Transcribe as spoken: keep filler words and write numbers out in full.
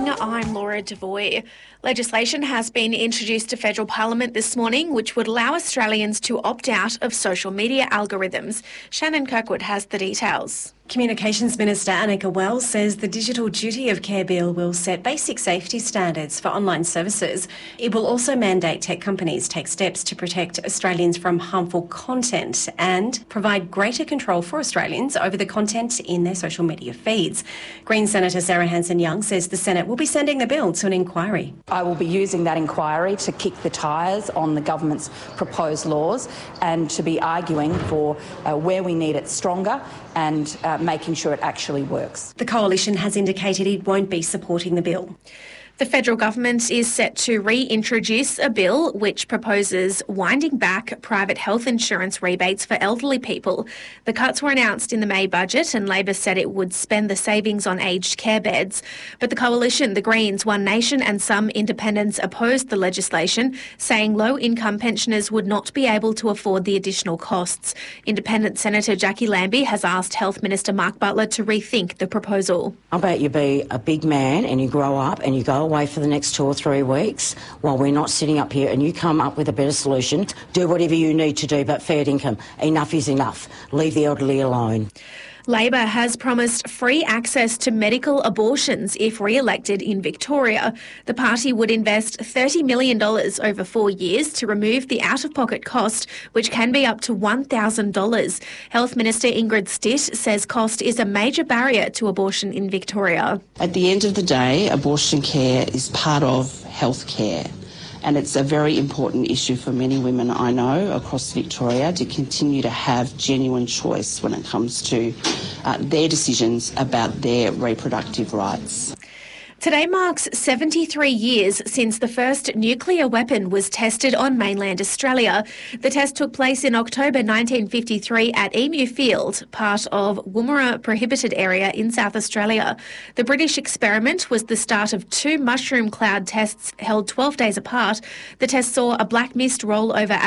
I'm Laura Devoy. Legislation has been introduced to federal parliament this morning which would allow Australians to opt out of social media algorithms. Shannon Kirkwood has the details. Communications Minister Annika Wells says the Digital Duty of Care Bill will set basic safety standards for online services. It will also mandate tech companies take steps to protect Australians from harmful content and provide greater control for Australians over the content in their social media feeds. Green Senator Sarah Hanson-Young says the Senate will be sending the bill to an inquiry. I will be using that inquiry to kick the tyres on the government's proposed laws and to be arguing for uh, where we need it stronger and uh, making sure it actually works. The Coalition has indicated it won't be supporting the bill. The federal government is set to reintroduce a bill which proposes winding back private health insurance rebates for elderly people. The cuts were announced in the May budget and Labor said it would spend the savings on aged care beds. But the Coalition, the Greens, One Nation and some independents opposed the legislation, saying low-income pensioners would not be able to afford the additional costs. Independent Senator Jackie Lambie has asked Health Minister Mark Butler to rethink the proposal. How about you be a big man and you grow up and you go away for the next two or three weeks while we're not sitting up here and you come up with a better solution. Do whatever you need to do, but fair income. Enough is enough. Leave the elderly alone. Labor has promised free access to medical abortions if re-elected in Victoria. The party would invest thirty million dollars over four years to remove the out-of-pocket cost, which can be up to one thousand dollars. Health Minister Ingrid Stitt says cost is a major barrier to abortion in Victoria. At the end of the day, abortion care is part of health care. And it's a very important issue for many women I know across Victoria to continue to have genuine choice when it comes to uh, their decisions about their reproductive rights. Today marks seventy-three years since the first nuclear weapon was tested on mainland Australia. The test took place in October nineteen fifty-three at Emu Field, part of Woomera Prohibited Area in South Australia. The British experiment was the start of two mushroom cloud tests held twelve days apart. The test saw a black mist roll over